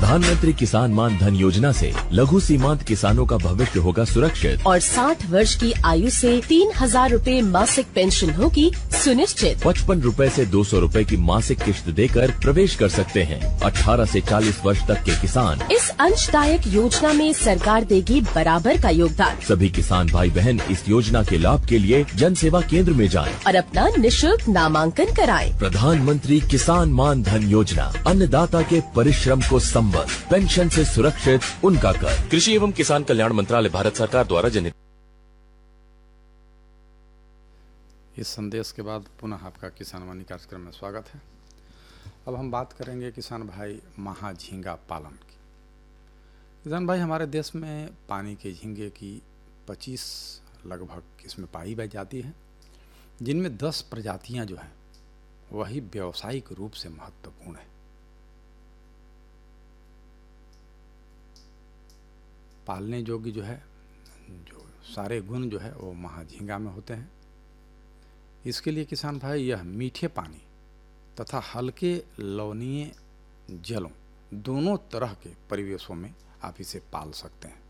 प्रधानमंत्री किसान मान धन योजना से लघु सीमांत किसानों का भविष्य होगा सुरक्षित और 60 वर्ष की आयु से 3,000 रूपए मासिक पेंशन होगी सुनिश्चित। 55 रूपए से 200 रूपए की मासिक किश्त देकर प्रवेश कर सकते हैं। 18 से 40 वर्ष तक के किसान इस अंशदायक योजना में सरकार देगी बराबर का योगदान। सभी किसान भाई बहन इस योजना के लाभ के लिए जन सेवा केंद्र में जाएं और अपना निशुल्क नामांकन कराएं। प्रधानमंत्री किसान मान धन योजना, अन्नदाता के परिश्रम को संबल, पेंशन से सुरक्षित उनका कर। कृषि एवं किसान कल्याण मंत्रालय, भारत सरकार द्वारा जनहित। इस संदेश के बाद पुनः आपका किसान वाणी कार्यक्रम में स्वागत है। अब हम बात करेंगे किसान भाई महाझींगा पालन की। किसान भाई, हमारे देश में पानी के झींगे की 25 लगभग किस्में पाई जाती है, जिनमें 10 प्रजातियां जो हैं वही व्यावसायिक रूप से महत्वपूर्ण है। पालने योग्य जो है, जो सारे गुण जो है वो महाझींगा में होते हैं। इसके लिए किसान भाई यह मीठे पानी तथा हल्के लवणीय जलों दोनों तरह के परिवेशों में आप इसे पाल सकते हैं।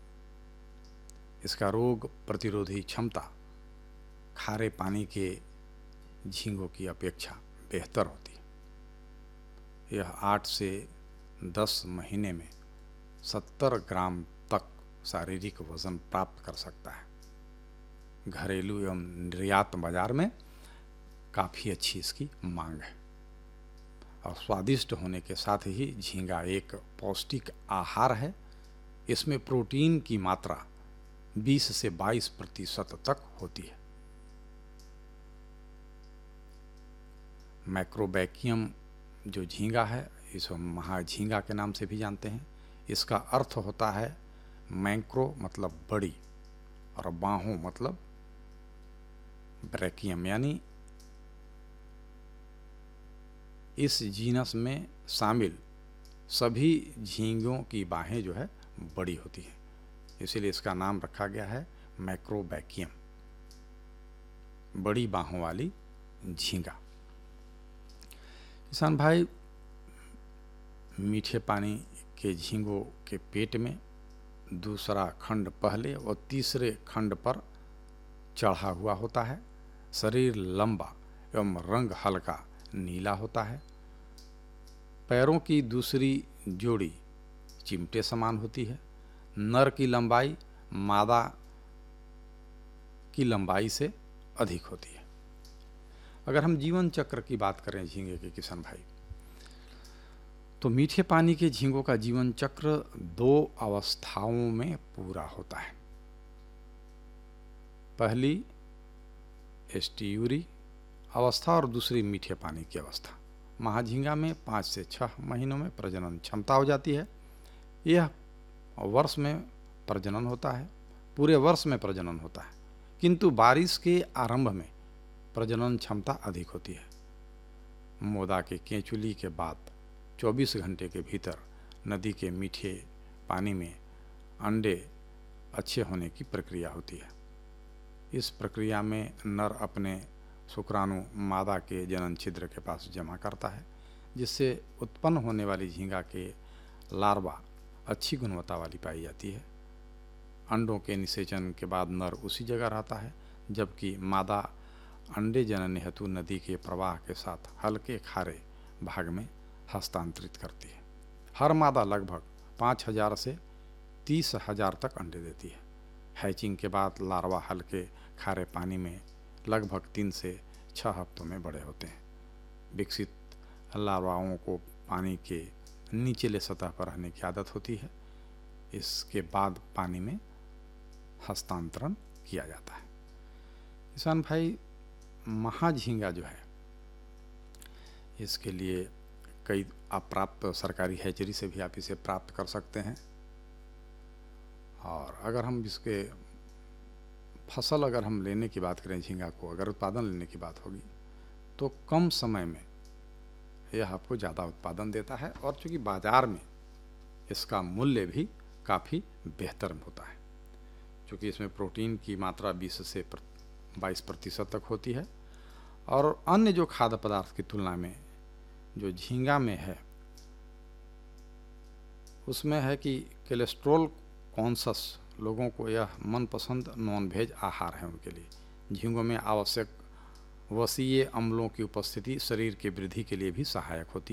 इसका रोग प्रतिरोधी क्षमता खारे पानी के झींगों की अपेक्षा बेहतर होती है। यह 8 से 10 महीने में 70 ग्राम तक शारीरिक वजन प्राप्त कर सकता है। घरेलू एवं निर्यात बाजार में काफ़ी अच्छी इसकी मांग है और स्वादिष्ट होने के साथ ही झींगा एक पौष्टिक आहार है। इसमें प्रोटीन की मात्रा 20 से 22% तक होती है। मैक्रोबैकियम जो झींगा है, इसको महाझींगा के नाम से भी जानते हैं। इसका अर्थ होता है मैक्रो मतलब बड़ी और बाहों मतलब ब्रैकियम, यानी इस जीनस में शामिल सभी झींगों की बाहें जो है बड़ी होती हैं, इसीलिए इसका नाम रखा गया है मैक्रोबैकियम, बड़ी बाहों वाली झींगा। किसान भाई, मीठे पानी के झींगों के पेट में दूसरा खंड पहले और तीसरे खंड पर चढ़ा हुआ होता है। शरीर लंबा एवं रंग हल्का नीला होता है। पैरों की दूसरी जोड़ी चिमटे समान होती है। नर की लंबाई मादा की लंबाई से अधिक होती है। अगर हम जीवन चक्र की बात करें झींगे के किसान भाई, तो मीठे पानी के झींगों का जीवन चक्र 2 अवस्थाओं में पूरा होता है। पहली एस्ट्यूरी अवस्था और दूसरी मीठे पानी की अवस्था। महाझींगा में 5 से 6 महीनों में प्रजनन क्षमता हो जाती है। यह वर्ष में प्रजनन होता है, पूरे वर्ष में प्रजनन होता है, किंतु बारिश के आरंभ में प्रजनन क्षमता अधिक होती है। मोदा के केंचुली के बाद 24 घंटे के भीतर नदी के मीठे पानी में अंडे अच्छे होने की प्रक्रिया होती है। इस प्रक्रिया में नर अपने शुक्राणु मादा के जनन छिद्र के पास जमा करता है, जिससे उत्पन्न होने वाली झींगा के लार्वा अच्छी गुणवत्ता वाली पाई जाती है। अंडों के निषेचन के बाद नर उसी जगह रहता है, जबकि मादा अंडे जनन हेतु नदी के प्रवाह के साथ हल्के खारे भाग में हस्तांतरित करती है। हर मादा लगभग 5,000 से 30,000 तक अंडे देती है। हैचिंग के बाद लार्वा हल्के खारे पानी में लगभग 3 से 6 हफ्तों में बड़े होते हैं। विकसित लार्वाओं को पानी के निचले सतह पर रहने की आदत होती है। इसके बाद पानी में हस्तांतरण किया जाता है। किसान भाई, महाझींगा जो है, इसके लिए कई आप प्राप्त सरकारी हैचरी से भी आप इसे प्राप्त कर सकते हैं। और अगर हम इसके फसल अगर हम लेने की बात करें, झींगा को अगर उत्पादन लेने की बात होगी, तो कम समय में यह आपको ज़्यादा उत्पादन देता है और चूँकि बाज़ार में इसका मूल्य भी काफ़ी बेहतर होता है, क्योंकि इसमें प्रोटीन की मात्रा 20 से 22% तक होती है और अन्य जो खाद्य पदार्थ की तुलना में जो झींगा में है उसमें है कि कोलेस्ट्रॉल कॉन्शस लोगों को यह मनपसंद नॉन वेज आहार है उनके लिए। झींगों में आवश्यक वसीय अम्लों की उपस्थिति शरीर की वृद्धि के लिए भी सहायक होती है।